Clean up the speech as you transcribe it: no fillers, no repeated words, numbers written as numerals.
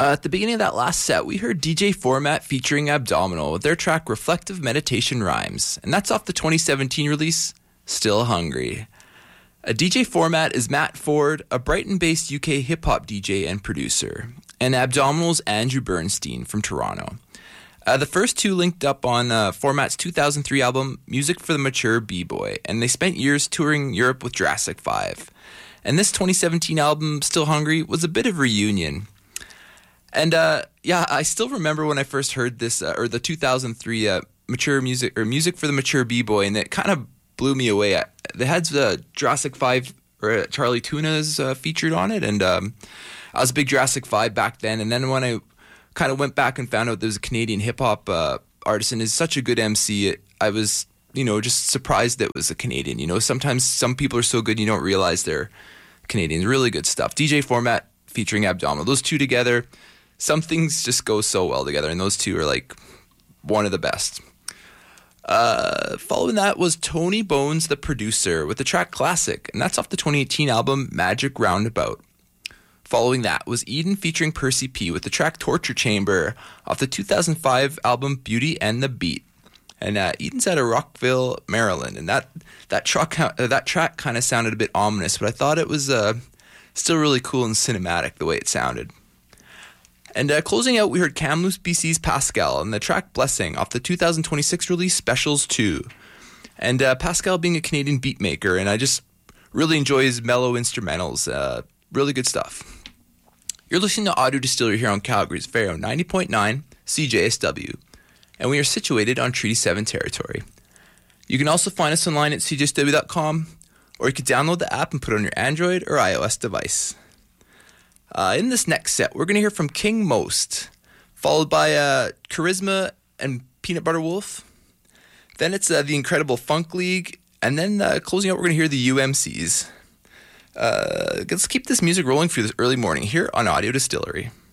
At the beginning of that last set, we heard DJ Format featuring Abdominal with their track Reflective Meditation Rhymes, and that's off the 2017 release, Still Hungry. DJ Format is Matt Ford, a Brighton-based UK hip-hop DJ and producer, and Abdominal's Andrew Bernstein from Toronto. The first two linked up on Format's 2003 album, Music for the Mature B-Boy, and they spent years touring Europe with Jurassic 5. And this 2017 album, Still Hungry, was a bit of a reunion. And I still remember when I first heard this, or the 2003 mature music, or Music for the Mature B-Boy, and it kind of blew me away. They had Jurassic 5, or Charlie Tuna's featured on it, and I was a big Jurassic 5 back then. And then when I kind of went back and found out there was a Canadian hip-hop artist and is such a good MC, I was, just surprised that it was a Canadian. Sometimes some people are so good you don't realize they're Canadians. Really good stuff. DJ Format featuring Abdominal. Those two together, some things just go so well together, and those two are like one of the best. Following that was Tony Bones, the producer, with the track Classic, and that's off the 2018 album Magic Roundabout. Following that was Eden featuring Percy P with the track Torture Chamber off the 2005 album Beauty and the Beat. And Eden's out of Rockville, Maryland, and that track kind of sounded a bit ominous, but I thought it was still really cool and cinematic the way it sounded. And closing out, we heard Kamloops BC's Pascal and the track Blessing off the 2026 release Specials 2. And Pascal being a Canadian beatmaker, and I just really enjoy his mellow instrumentals. Really good stuff. You're listening to Audio Distillery here on Calgary's Vero 90.9 CJSW, and we are situated on Treaty 7 territory. You can also find us online at cjsw.com, or you can download the app and put it on your Android or iOS device. In this next set, we're going to hear from King Most, followed by Charisma and Peanut Butter Wolf. Then it's the Incredible Funk League, and then closing out, we're going to hear the UMCs. Let's keep this music rolling through this early morning here on Audio Distillery.